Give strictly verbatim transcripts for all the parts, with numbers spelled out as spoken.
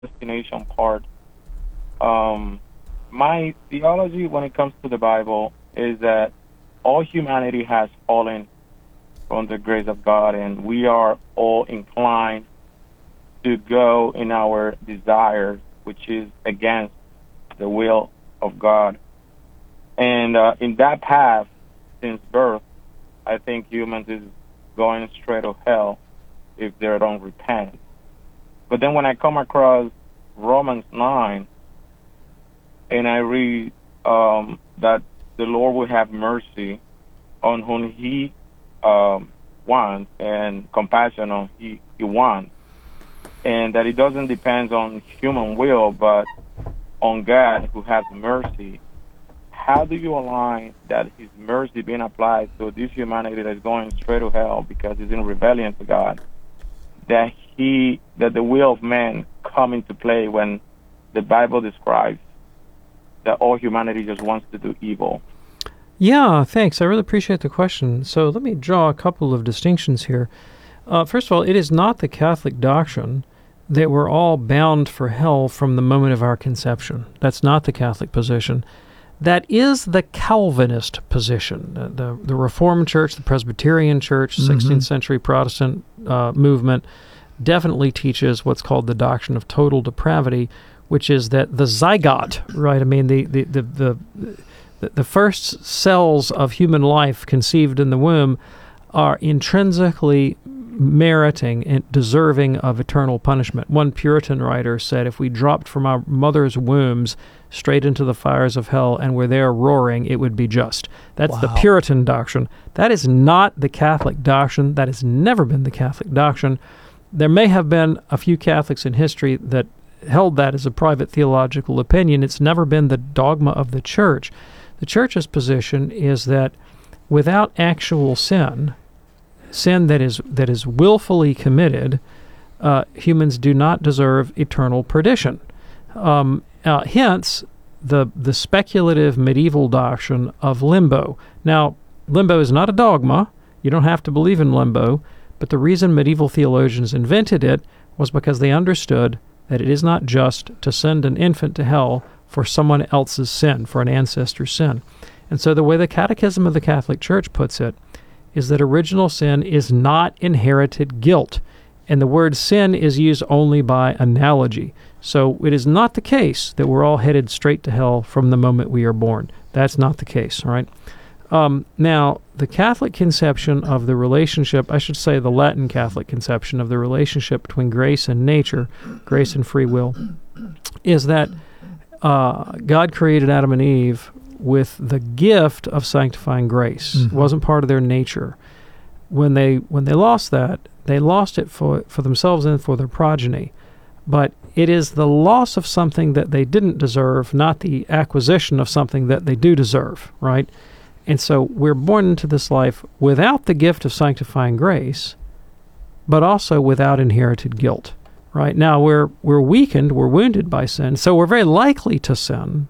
destination part. Um, my theology when it comes to the Bible is that all humanity has fallen from the grace of God, and we are all inclined to go in our desires, which is against the will of God. And uh, in that path, since birth, I think humans is going straight to hell if they don't repent. But then when I come across Romans nine, and I read um, that the Lord will have mercy on whom He um, wants and compassion on He He wants, and that it doesn't depend on human will, but on God who has mercy. How do you align that His mercy being applied to this humanity that is going straight to hell because it's in rebellion to God, that He that the will of man come into play when the Bible describes that all humanity just wants to do evil? Yeah, thanks. I really appreciate the question. So let me draw a couple of distinctions here. Uh, first of all, it is not the Catholic doctrine that we're all bound for hell from the moment of our conception. That's not the Catholic position. That is the Calvinist position. The, the, the Reformed Church, the Presbyterian Church, mm-hmm. sixteenth century Protestant uh, movement definitely teaches what's called the doctrine of total depravity, which is that the zygote, right? I mean, the the the the, the, the first cells of human life conceived in the womb are intrinsically meriting and deserving of eternal punishment. One Puritan writer said, if we dropped from our mother's wombs straight into the fires of hell and were there roaring, it would be just. That's wow. the Puritan doctrine. That is not the Catholic doctrine. That has never been the Catholic doctrine. There may have been a few Catholics in history that held that as a private theological opinion. It's never been the dogma of the Church. The Church's position is that without actual sin, sin that is that is willfully committed, uh, humans do not deserve eternal perdition. Um, uh, hence, the the speculative medieval doctrine of limbo. Now, limbo is not a dogma. You don't have to believe in limbo, but the reason medieval theologians invented it was because they understood that it is not just to send an infant to hell for someone else's sin, for an ancestor's sin. And so the way the Catechism of the Catholic Church puts it is that original sin is not inherited guilt, and the word sin is used only by analogy. So it is not the case that we're all headed straight to hell from the moment we are born. That's not the case, all right? Um, now, the Catholic conception of the relationship, I should say the Latin Catholic conception of the relationship between grace and nature, grace and free will, is that uh, God created Adam and Eve with the gift of sanctifying grace. Mm-hmm. It wasn't part of their nature. When they when they lost that, they lost it for, for themselves and for their progeny. But it is the loss of something that they didn't deserve, not the acquisition of something that they do deserve, right? And so we're born into this life without the gift of sanctifying grace, but also without inherited guilt, right? Now, we're we're weakened, we're wounded by sin, so we're very likely to sin.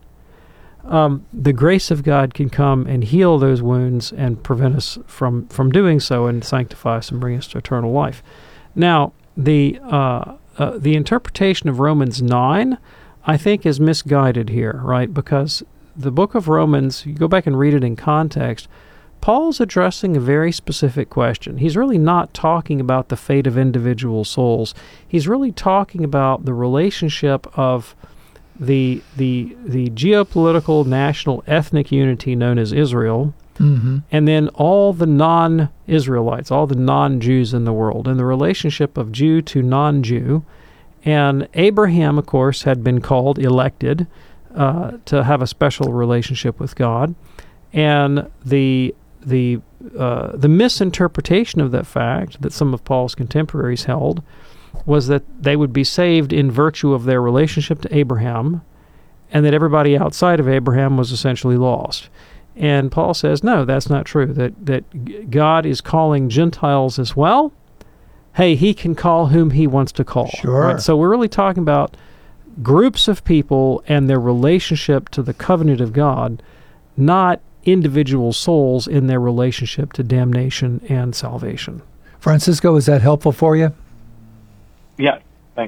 Um, the grace of God can come and heal those wounds and prevent us from, from doing so and sanctify us and bring us to eternal life. Now, the uh, uh, the interpretation of Romans nine, I think, is misguided here, right? Because the book of Romans, you go back and read it in context, Paul's addressing a very specific question. He's really not talking about the fate of individual souls. He's really talking about the relationship of the the the geopolitical, national, ethnic unity known as Israel, mm-hmm. and then all the non-Israelites, all the non-Jews in the world, and the relationship of Jew to non-Jew. And Abraham, of course, had been called, elected, uh, to have a special relationship with God. And the the uh, the misinterpretation of that fact that some of Paul's contemporaries held was that they would be saved in virtue of their relationship to Abraham, and that everybody outside of Abraham was essentially lost. And Paul says, no, that's not true, that, that God is calling Gentiles as well. Hey, he can call whom he wants to call. Sure. Right? So we're really talking about groups of people and their relationship to the covenant of God, not individual souls in their relationship to damnation and salvation. Francisco, is that helpful for you? Yes, thank you.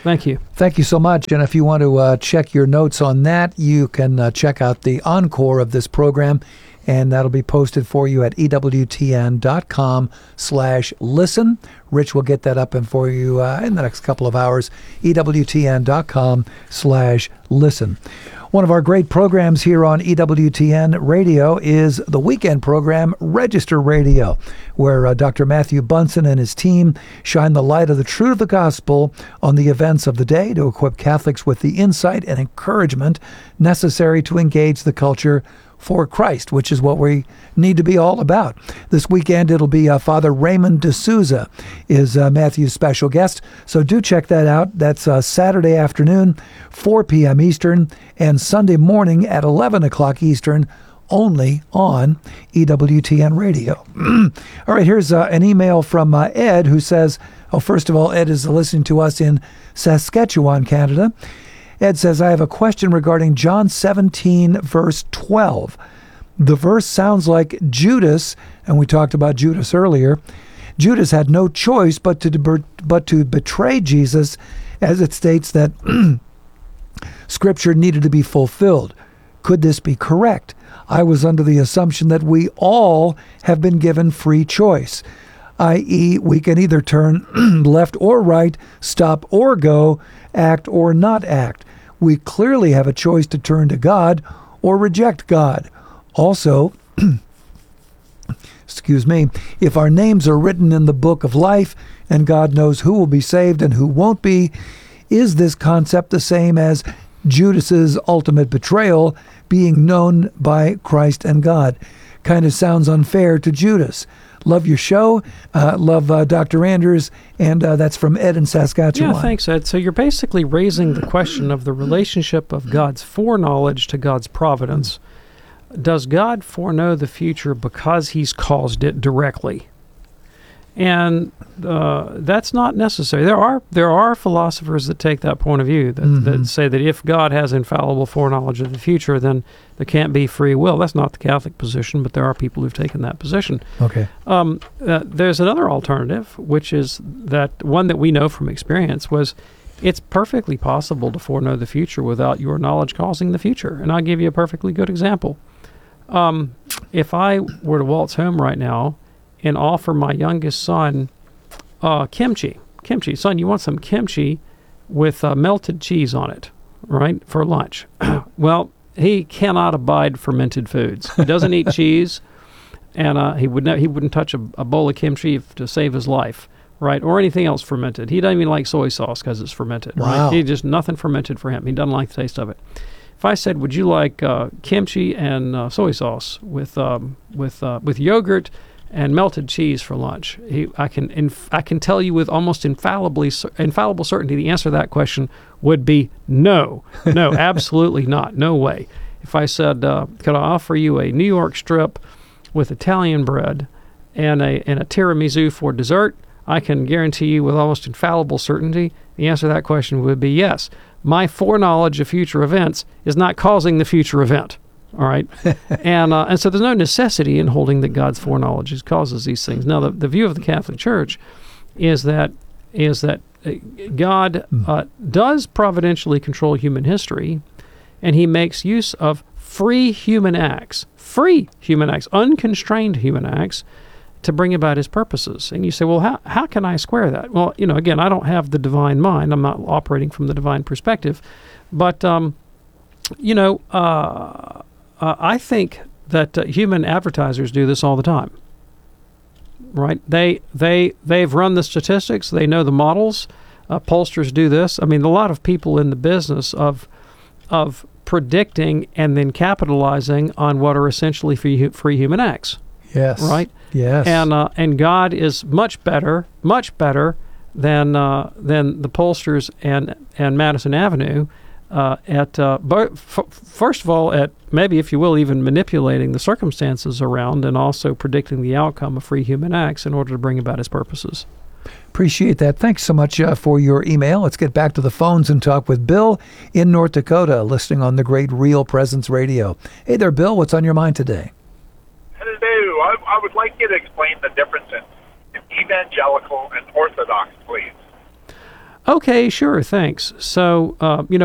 Thank you. Thank you so much. And if you want to uh, check your notes on that, you can uh, check out the encore of this program, and that'll be posted for you at ewtn.com slash listen. Rich will get that up and for you uh, in the next couple of hours, ewtn.com slash listen. One of our great programs here on E W T N Radio is the weekend program, Register Radio, where uh, Doctor Matthew Bunson and his team shine the light of the truth of the gospel on the events of the day to equip Catholics with the insight and encouragement necessary to engage the culture for Christ, which is what we need to be all about. This weekend, it'll be uh, Father Raymond D'Souza is uh, Matthew's special guest. So do check that out. That's uh, Saturday afternoon, four p.m. Eastern, and Sunday morning at eleven o'clock Eastern, only on E W T N Radio. All right, here's uh, an email from uh, Ed, who says, oh, first of all, Ed is listening to us in Saskatchewan, Canada. Ed says, I have a question regarding John seventeen, verse twelve. The verse sounds like Judas, and we talked about Judas earlier. Judas had no choice but to but to betray Jesus, as it states that Scripture needed to be fulfilled. Could this be correct? I was under the assumption that we all have been given free choice, that is, we can either turn left or right, stop or go, act or not act. We clearly have a choice to turn to God or reject God. Also, excuse me, if our names are written in the book of life and God knows who will be saved and who won't be, is this concept the same as Judas's ultimate betrayal being known by Christ and God? Kind of sounds unfair to Judas. Love your show. Uh, love uh, Doctor Anders. And uh, that's from Ed in Saskatchewan. Yeah, thanks, Ed. So you're basically raising the question of the relationship of God's foreknowledge to God's providence. Does God foreknow the future because he's caused it directly? And uh, that's not necessary. There are there are philosophers that take that point of view, that, mm-hmm. that say that if God has infallible foreknowledge of the future, then there can't be free will. That's not the Catholic position, but there are people who've taken that position. Okay. Um, uh, there's another alternative, which is that one that we know from experience was it's perfectly possible to foreknow the future without your knowledge causing the future. And I'll give you a perfectly good example. Um, if I were to waltz home right now and offer my youngest son uh, kimchi. Kimchi. Son, you want some kimchi with uh, melted cheese on it, right, for lunch? Well, he cannot abide fermented foods. He doesn't eat cheese, and uh, he, would ne- he wouldn't touch a, a bowl of kimchi if, to save his life, right, or anything else fermented. He doesn't even like soy sauce because it's fermented. Wow. Right? He just nothing fermented for him. He doesn't like the taste of it. If I said, would you like uh, kimchi and uh, soy sauce with um, with uh, with yogurt and melted cheese for lunch? He, I can inf- I can tell you with almost infallibly infallible certainty the answer to that question would be no. No, absolutely not. No way. If I said, uh, could I offer you a New York strip with Italian bread and a and a tiramisu for dessert, I can guarantee you with almost infallible certainty the answer to that question would be yes. My foreknowledge of future events is not causing the future event. All right, and uh, and so there's no necessity in holding that God's foreknowledge is causes these things. Now, the, the view of the Catholic Church is that is that uh, God uh, does providentially control human history, and He makes use of free human acts, free human acts, unconstrained human acts, to bring about His purposes. And you say, well, how how can I square that? Well, you know, again, I don't have the divine mind. I'm not operating from the divine perspective, but um, you know. Uh, Uh, I think that uh, human advertisers do this all the time, right? They they they've run the statistics. They know the models. Uh, pollsters do this. I mean, a lot of people in the business of of predicting and then capitalizing on what are essentially free, free human acts. Yes. Right. Yes. And uh, and God is much better, much better than uh, than the pollsters and and Madison Avenue. Uh, at uh, but f- first of all, at maybe, if you will, even manipulating the circumstances around and also predicting the outcome of free human acts in order to bring about His purposes. Appreciate that. Thanks so much uh, for your email. Let's get back to the phones and talk with Bill in North Dakota, listening on the great Real Presence Radio. Hey there, Bill. What's on your mind today? Hello. I, I would like you to explain the difference in, in evangelical and Orthodox, please. Okay, sure, thanks. So, uh, you know,